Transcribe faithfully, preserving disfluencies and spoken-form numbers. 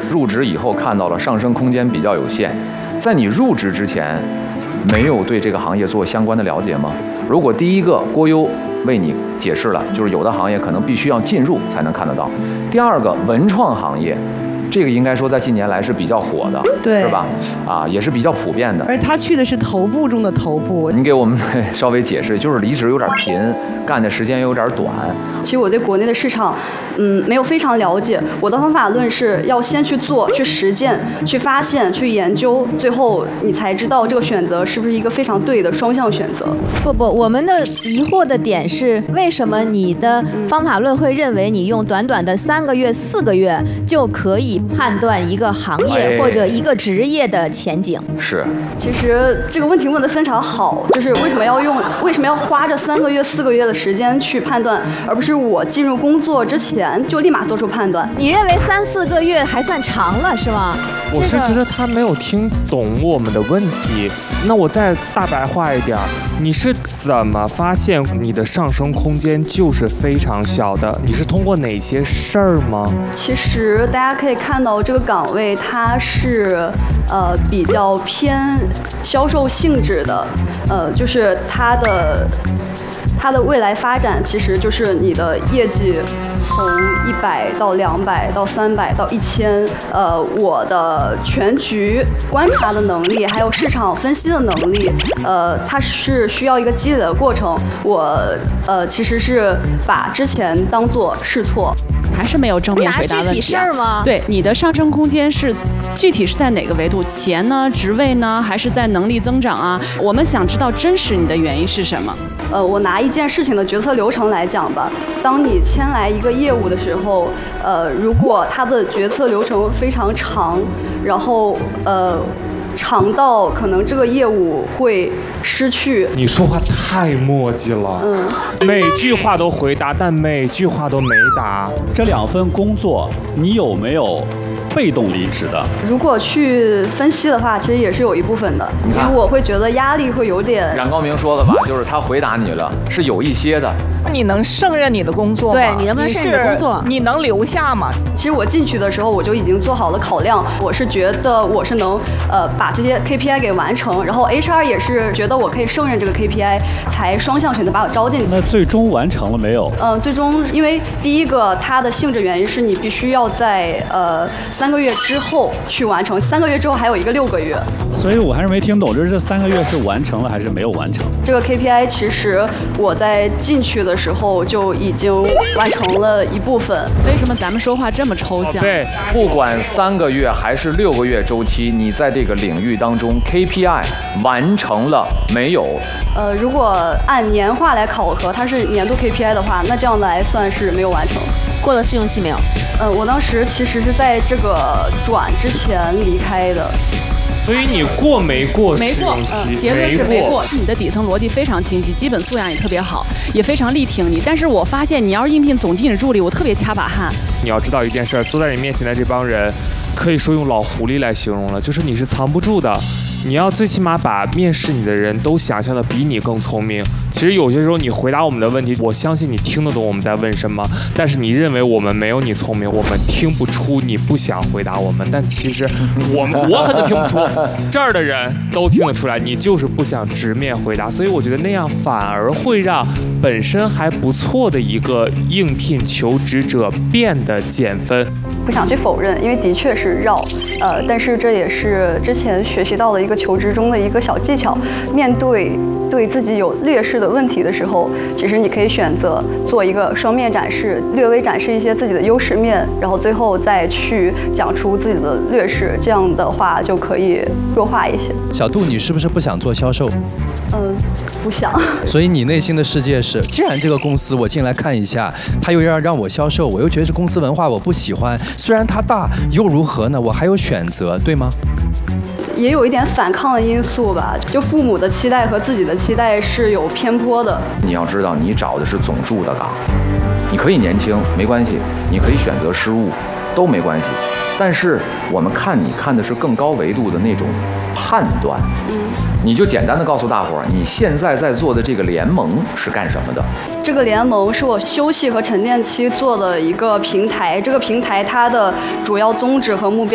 入职以后看到了上升空间比较有限，在你入职之前，没有对这个行业做相关的了解吗？如果第一个郭优为你解释了，就是有的行业可能必须要进入才能看得到。第二个，文创行业。这个应该说在近年来是比较火的， 对， 是吧？啊，也是比较普遍的。 而他去的是头部中的头部。 您给我们稍微解释，就是离职有点频，干的时间有点短。 其实我对国内的市场，嗯，没有非常了解。我的方法论是要先去做、去实践、去发现、去研究，最后你才知道这个选择是不是一个非常对的双向选择。 不不，我们的疑惑的点是，为什么你的方法论会认为你用短短的三个月、四个月就可以判断一个行业或者一个职业的前景？ 是， 其实这个问题问得非常好，就是为什么要用，为什么要花这三个月、四个月的时间去判断，而不是我进入工作之前就立马做出判断？ 你认为三四个月还算长了是吗？ 我是觉得他没有听懂我们的问题。那我再大白话一点，你是怎么发现你的上升空间就是非常小的？你是通过哪些事儿吗？ 其实大家可以看到这个岗位它是呃比较偏销售性质的，呃就是它的它的未来发展其实就是你的业绩从一百到两百到三百到一千，呃我的全局观察的能力还有市场分析的能力，呃它是需要一个积累的过程。我呃其实是把之前当做试错。 还是没有正面回答问题、啊。 具体事儿吗？ 对，你的上升空间是具体是在哪个维度？钱呢？职位呢？还是在能力增长啊？我们想知道真实你的原因是什么。 呃，我拿一件事情的决策流程来讲吧。当你签来一个业务的时候，呃，如果它的决策流程非常长，然后呃。长到可能这个业务会失去。 你说话太磨叽了， 嗯， 每句话都回答，但每句话都没答。 这两份工作，你有没有被动离职的？ 如果去分析的话，其实也是有一部分的，因为我会觉得压力会有点。 冉高明说的吧，就是他回答你了，是有一些的。 你能胜任你的工作吗？ 对，你能不能胜任你的工作？ 你能留下吗？ 其实我进去的时候，我就已经做好了考量，我是觉得我是能呃把这些 K P I 给完成，然后 H R 也是觉得我可以胜任这个 K P I， 才双向选择把我招进去。 那最终完成了没有？ 嗯、呃，最终因为第一个它的性质原因是你必须要在呃三个月之后去完成，三个月之后还有一个六个月。 所以我还是没听懂，就是这三个月是完成了还是没有完成？ 这个 K P I 其实我在进去的时候就已经完成了一部分。 为什么咱们说话这么抽象？ 对，不管三个月还是六个月周期，你在这个领域当中 K P I 完成了没有？ 呃，如果按年化来考核，它是年度 K P I 的话，那这样来算是没有完成。 过了试用期没有？ 呃，我当时其实是在这个转之前离开的。 所以你过没过试没过， 用期？ 嗯，结论是没过。你的底层逻辑非常清晰，基本素养也特别好，也非常力挺你。但是我发现你要是应聘总经理助理，我特别掐把汗。 你要知道一件事，坐在你面前的这帮人，可以说用老狐狸来形容了，就是你是藏不住的。你要最起码把面试你的人都想象的比你更聪明。其实有些时候你回答我们的问题，我相信你听得懂我们在问什么，但是你认为我们没有你聪明，我们听不出你不想回答我们。但其实我们我可能听不出，这儿的人都听得出来，你就是不想直面回答。所以我觉得那样反而会让本身还不错的一个应聘求职者变得减分。 不想去否认，因为的确是绕，呃，但是这也是之前学习到的一个求职中的一个小技巧。面对对自己有劣势的问题的时候，其实你可以选择做一个双面展示，略微展示一些自己的优势面，然后最后再去讲出自己的劣势，这样的话就可以弱化一些。 小杜，你是不是不想做销售？ 嗯，不想。 所以你内心的世界是，既然这个公司我进来看一下，他又要让我销售，我又觉得这公司文化我不喜欢，虽然它大又如何呢？我还有选择，对吗？ 也有一点反抗的因素吧，就父母的期待和自己的期待是有偏颇的。 你要知道，你找的是总助的岗，你可以年轻没关系，你可以选择失误都没关系，但是我们看你看的是更高维度的那种判断。嗯，你就简单的告诉大伙儿，你现在在做的这个联盟是干什么的？ 这个联盟是我休息和沉淀期做的一个平台，这个平台它的主要宗旨和目标